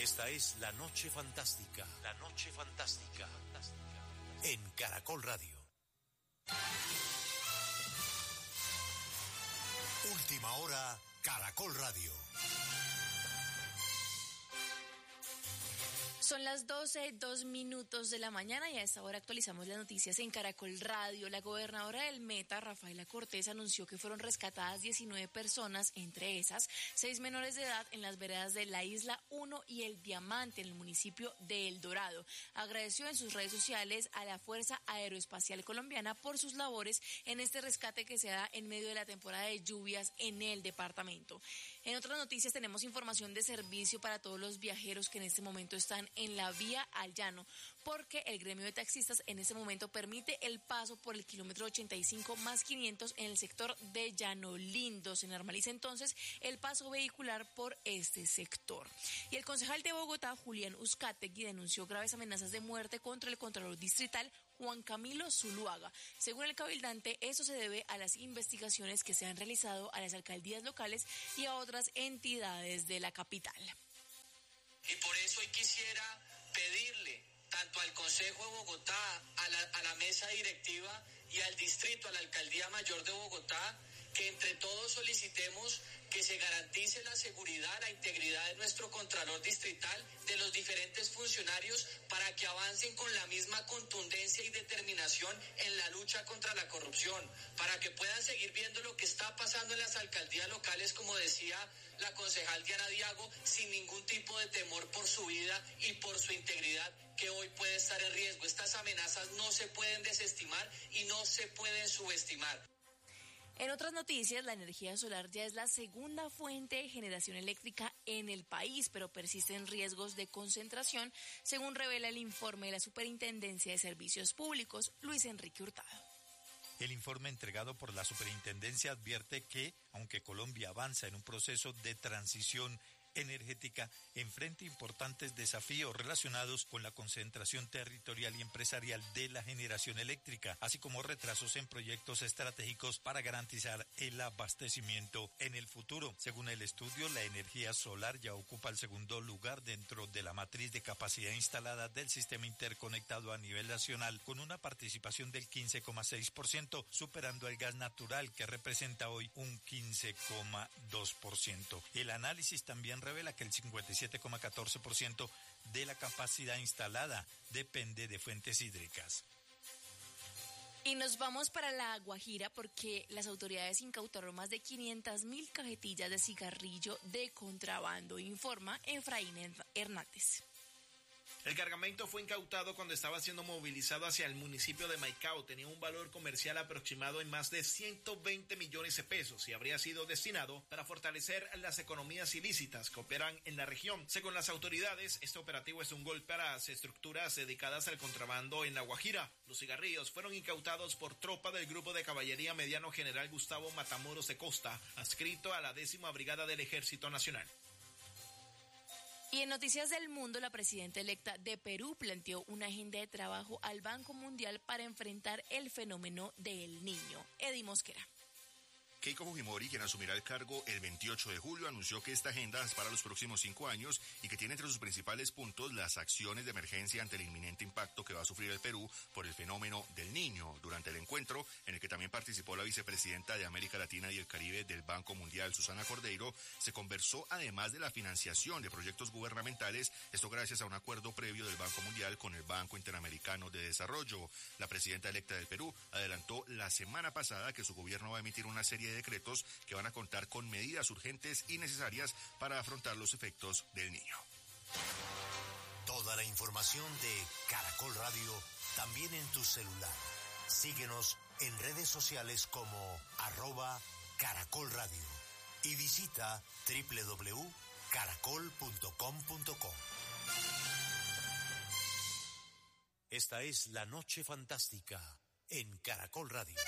Esta es La Noche Fantástica. La Noche Fantástica. En Caracol Radio. Última hora, Caracol Radio. Son las 12:02 de la mañana y a esta hora actualizamos las noticias en Caracol Radio. La gobernadora del Meta, Rafaela Cortés, anunció que fueron rescatadas 19 personas, entre esas 6 menores de edad, en las veredas de la Isla 1 y El Diamante, en el municipio de El Dorado. Agradeció en sus redes sociales a la Fuerza Aeroespacial Colombiana por sus labores en este rescate que se da en medio de la temporada de lluvias en el departamento. En otras noticias tenemos información de servicio para todos los viajeros que en este momento están en la vía al llano, porque el gremio de taxistas en este momento permite el paso por el kilómetro 85 más 500 en el sector de Llano Lindo. Se normaliza entonces el paso vehicular por este sector. Y el concejal de Bogotá, Julián Uzcategui, denunció graves amenazas de muerte contra el contralor distrital Juan Camilo Zuluaga. Según el cabildante, eso se debe a las investigaciones que se han realizado a las alcaldías locales y a otras entidades de la capital. Y por eso hoy quisiera pedirle tanto al Consejo de Bogotá, a la mesa directiva y al distrito, a la Alcaldía Mayor de Bogotá, que entre todos solicitemos que se garantice la seguridad, la integridad de nuestro Contralor Distrital, de los diferentes funcionarios, para que avancen con la misma contundencia y determinación en la lucha contra la corrupción, para que puedan seguir viendo lo que está pasando en las alcaldías locales, como decía la concejal Diana Diago, sin ningún tipo de temor por su vida y por su integridad, que hoy puede estar en riesgo. Estas amenazas no se pueden desestimar y no se pueden subestimar. En otras noticias, la energía solar ya es la segunda fuente de generación eléctrica en el país, pero persisten riesgos de concentración, según revela el informe de la Superintendencia de Servicios Públicos, Luis Enrique Hurtado. El informe entregado por la Superintendencia advierte que, aunque Colombia avanza en un proceso de transición energética, enfrenta importantes desafíos relacionados con la concentración territorial y empresarial de la generación eléctrica, así como retrasos en proyectos estratégicos para garantizar el abastecimiento en el futuro. Según el estudio, la energía solar ya ocupa el segundo lugar dentro de la matriz de capacidad instalada del sistema interconectado a nivel nacional, con una participación del 15,6%, superando al gas natural, que representa hoy un 15,2%. El análisis también revela que el 57,14% de la capacidad instalada depende de fuentes hídricas. Y nos vamos para La Guajira porque las autoridades incautaron más de 500.000 cajetillas de cigarrillo de contrabando, informa Efraín Hernández. El cargamento fue incautado cuando estaba siendo movilizado hacia el municipio de Maicao. Tenía un valor comercial aproximado en más de 120 millones de pesos y habría sido destinado para fortalecer las economías ilícitas que operan en la región. Según las autoridades, este operativo es un golpe a las estructuras dedicadas al contrabando en La Guajira. Los cigarrillos fueron incautados por tropa del Grupo de Caballería Mediano General Gustavo Matamoros de Costa, adscrito a la 10ª Brigada del Ejército Nacional. Y en Noticias del Mundo, la presidenta electa de Perú planteó una agenda de trabajo al Banco Mundial para enfrentar el fenómeno del Niño. Eddie Mosquera. Keiko Fujimori, quien asumirá el cargo el 28 de julio, anunció que esta agenda es para los próximos 5 años y que tiene entre sus principales puntos las acciones de emergencia ante el inminente impacto que va a sufrir el Perú por el fenómeno del Niño. Durante el encuentro, en el que también participó la vicepresidenta de América Latina y el Caribe del Banco Mundial, Susana Cordeiro, se conversó además de la financiación de proyectos gubernamentales, esto gracias a un acuerdo previo del Banco Mundial con el Banco Interamericano de Desarrollo. La presidenta electa del Perú adelantó la semana pasada que su gobierno va a emitir una serie de decretos que van a contar con medidas urgentes y necesarias para afrontar los efectos del Niño. Toda la información de Caracol Radio también en tu celular. Síguenos en redes sociales como @Caracol Radio y visita www.caracol.com.co. Esta es La Noche Fantástica en Caracol Radio.